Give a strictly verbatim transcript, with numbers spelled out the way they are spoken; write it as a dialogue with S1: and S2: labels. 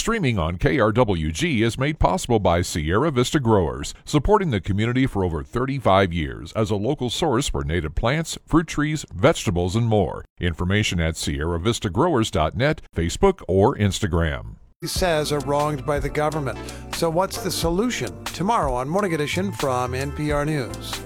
S1: Streaming on K R W G is made possible by Sierra Vista Growers, supporting the community for over thirty-five years as a local source for native plants, fruit trees, vegetables, and more. Information at sierra vista growers dot net, Facebook, or Instagram.
S2: He says are wronged by the government. So what's the solution? Tomorrow on Morning Edition from N P R News.